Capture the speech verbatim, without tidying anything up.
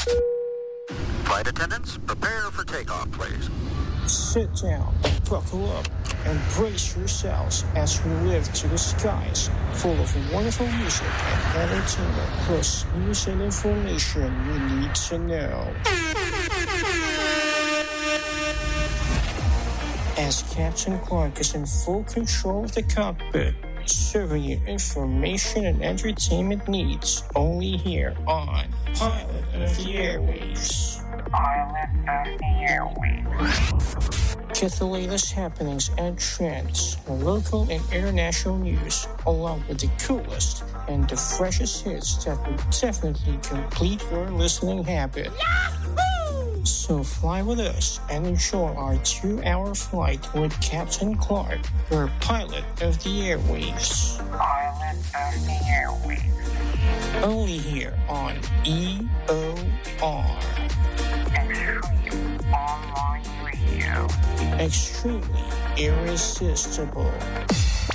Flight attendants, prepare for takeoff, please. Sit down, buckle up, and brace yourselves as we lift to the skies, full of wonderful music and entertainment, plus news and information you need to know. As Captain Clark is in full control of the cockpit, serving you information and entertainment needs only here on Pilot of the Airwaves. Pilot of the Airwaves. Get the latest happenings and trends, local and international news, along with the coolest and the freshest hits that will definitely complete your listening habit. Yahoo! So fly with us and enjoy our two-hour flight with Captain Clark, your pilot of the airwaves. Pilot of the Airwaves. Only here on E O R. Extreme Online Radio. Extremely irresistible.